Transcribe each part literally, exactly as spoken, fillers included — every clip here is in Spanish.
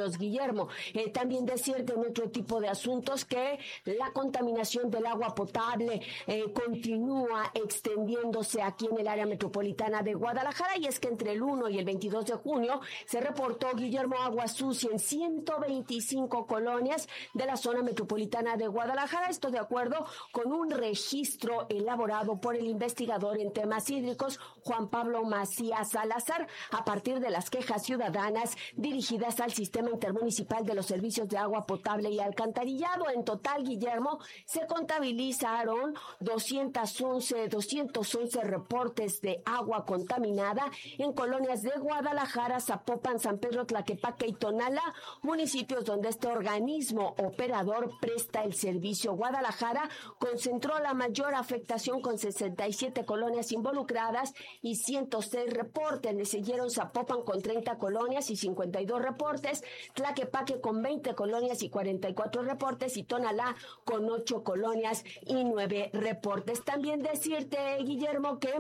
municipios, Guillermo. Eh, también decirte en otro tipo de asuntos que la contaminación del agua potable eh, continúa extendiéndose aquí en el área metropolitana de Guadalajara, y es que entre el uno y el veintidós de junio se reportó, Guillermo, agua sucia en ciento veinticinco colonias de la zona metropolitana de Guadalajara. Esto de acuerdo con un registro elaborado por el investigador en temas hídricos Juan Pablo Macías Salazar, a partir de las quejas ciudadanas dirigidas al Sistema Intermunicipal de los Servicios de Agua Potable y Alcantarillado. En total, Guillermo, se contabilizaron doscientos once, doscientos once reportes de agua contaminada en colonias de Guadalajara, Zapopan, San Pedro, Tlaquepaque y Tonalá, municipios donde este organismo operador presta el servicio. Guadalajara concentró la mayor afectación con sesenta y siete colonias involucradas y ciento seis reportes. Le siguieron Zapopan con treinta colonias y cincuenta y dos reportes, Tlaquepaque con veinte colonias y cuarenta y cuatro reportes y Tonalá con ocho colonias y nueve reportes. También decirte, Guillermo, que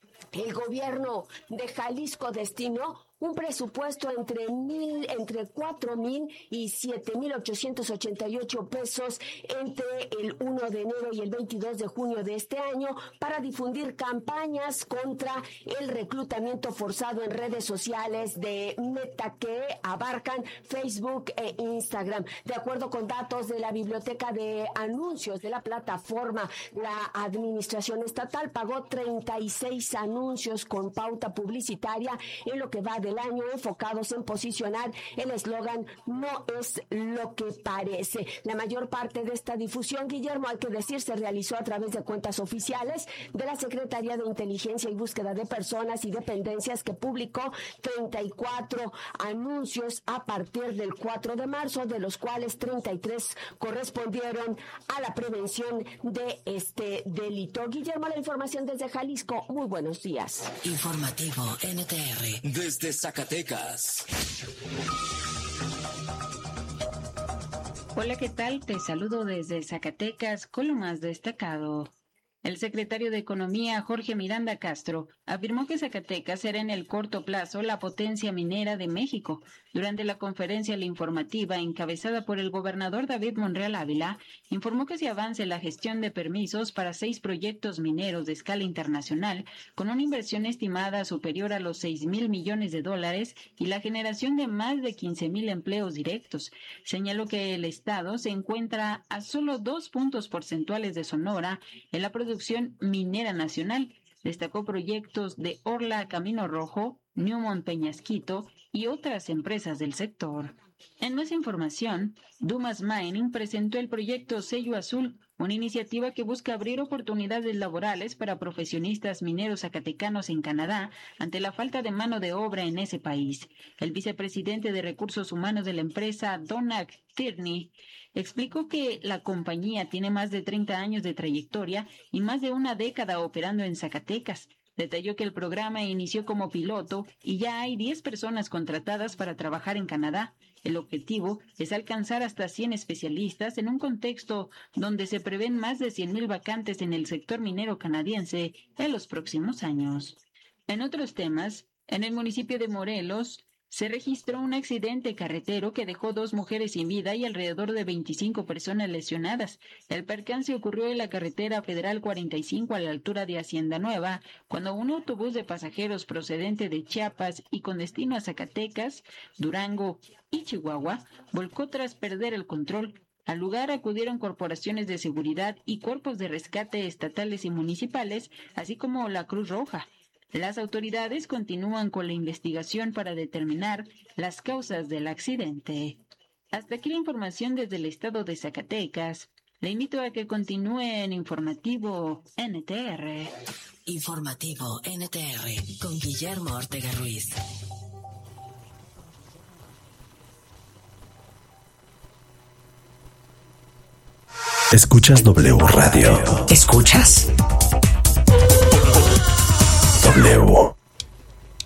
el gobierno de Jalisco destinó un presupuesto entre mil, entre cuatro mil y siete mil ochocientos ochenta y ocho pesos entre el uno de enero y el veintidós de junio de este año para difundir campañas contra el reclutamiento forzado en redes sociales de Meta que abarcan Facebook e Instagram. De acuerdo con datos de la biblioteca de anuncios de la plataforma, la administración estatal pagó treinta y seis anuncios con pauta publicitaria en lo que va de año, enfocados en posicionar el eslogan "no es lo que parece". La mayor parte de esta difusión, Guillermo, hay que decir, se realizó a través de cuentas oficiales de la Secretaría de Inteligencia y Búsqueda de Personas y Dependencias, que publicó treinta y cuatro anuncios a partir del cuatro de marzo, de los cuales treinta y tres correspondieron a la prevención de este delito. Guillermo, la información desde Jalisco. Muy buenos días. Informativo N T R desde Zacatecas. Hola, ¿qué tal? Te saludo desde Zacatecas con lo más destacado. El secretario de Economía, Jorge Miranda Castro, afirmó que Zacatecas será en el corto plazo la potencia minera de México. Durante la conferencia informativa encabezada por el gobernador David Monreal Ávila, informó que se avanza en la gestión de permisos para seis proyectos mineros de escala internacional, con una inversión estimada superior a los seis mil millones de dólares y la generación de más de quince mil empleos directos. Señaló que el Estado se encuentra a solo dos puntos porcentuales de Sonora en la producción minera nacional. Destacó proyectos de Orla Camino Rojo, Newmont Peñasquito y otras empresas del sector. En más información, Dumas Mining presentó el proyecto Sello Azul, una iniciativa que busca abrir oportunidades laborales para profesionistas mineros zacatecanos en Canadá ante la falta de mano de obra en ese país. El vicepresidente de Recursos Humanos de la empresa, Donald Tierney, explicó que la compañía tiene más de treinta años de trayectoria y más de una década operando en Zacatecas. Detalló que el programa inició como piloto y ya hay diez personas contratadas para trabajar en Canadá. El objetivo es alcanzar hasta cien especialistas en un contexto donde se prevén más de cien mil vacantes en el sector minero canadiense en los próximos años. En otros temas, en el municipio de Morelos, se registró un accidente carretero que dejó dos mujeres sin vida y alrededor de veinticinco personas lesionadas. El percance ocurrió en la carretera federal cuarenta y cinco a la altura de Hacienda Nueva, cuando un autobús de pasajeros procedente de Chiapas y con destino a Zacatecas, Durango y Chihuahua volcó tras perder el control. Al lugar acudieron corporaciones de seguridad y cuerpos de rescate estatales y municipales, así como la Cruz Roja. Las autoridades continúan con la investigación para determinar las causas del accidente. Hasta aquí la información desde el estado de Zacatecas. Le invito a que continúe en Informativo N T R. Informativo N T R con Guillermo Ortega Ruiz. Escuchas W Radio. ¿Escuchas? W.